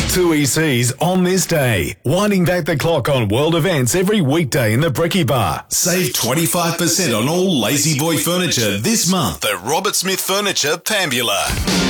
Two ECs on this day, winding back the clock on world events every weekday in the Brekkie Bar. Save 25% on all Lazy Boy furniture this month at Robert Smith Furniture, Pambula.